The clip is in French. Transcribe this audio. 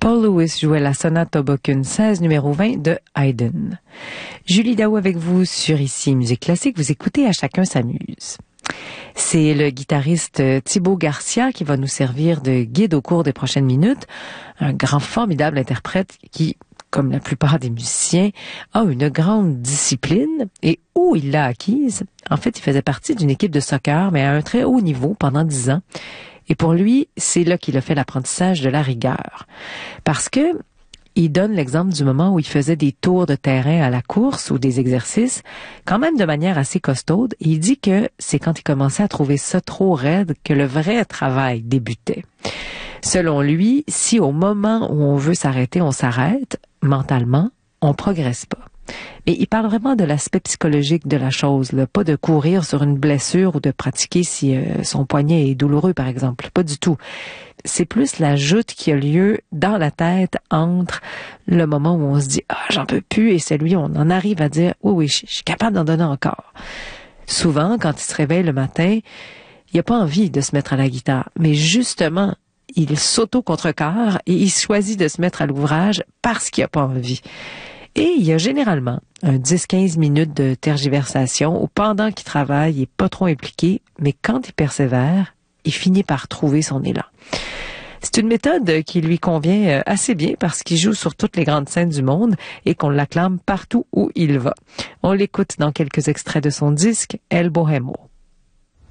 Paul Lewis jouait la sonate Hoboken 16 numéro 20 de Haydn. Julie Daou avec vous sur Ici Musique Classique. Vous écoutez À chacun s'amuse. C'est le guitariste Thibaut Garcia qui va nous servir de guide au cours des prochaines minutes. Un grand, formidable interprète qui, comme la plupart des musiciens, a une grande discipline. Et où il l'a acquise? En fait, il faisait partie d'une équipe de soccer, mais à un très haut niveau pendant 10 ans. Et pour lui, c'est là qu'il a fait l'apprentissage de la rigueur. Parce que il donne l'exemple du moment où il faisait des tours de terrain à la course ou des exercices, quand même de manière assez costaude. Et il dit que c'est quand il commençait à trouver ça trop raide que le vrai travail débutait. Selon lui, si au moment où on veut s'arrêter, on s'arrête, mentalement, on progresse pas. Mais il parle vraiment de l'aspect psychologique de la chose, là, pas de courir sur une blessure ou de pratiquer si son poignet est douloureux, par exemple. Pas du tout. C'est plus la joute qui a lieu dans la tête entre le moment où on se dit « Ah, j'en peux plus » et celui où on en arrive à dire « Oui, je suis capable d'en donner encore ». Souvent, quand il se réveille le matin, il n'a pas envie de se mettre à la guitare. Mais justement, il s'auto-contrecarre et il choisit de se mettre à l'ouvrage parce qu'il n'a pas envie. Et il y a généralement un 10-15 minutes de tergiversation où pendant qu'il travaille, il n'est pas trop impliqué, mais quand il persévère, il finit par trouver son élan. C'est une méthode qui lui convient assez bien parce qu'il joue sur toutes les grandes scènes du monde et qu'on l'acclame partout où il va. On l'écoute dans quelques extraits de son disque El Bohemo.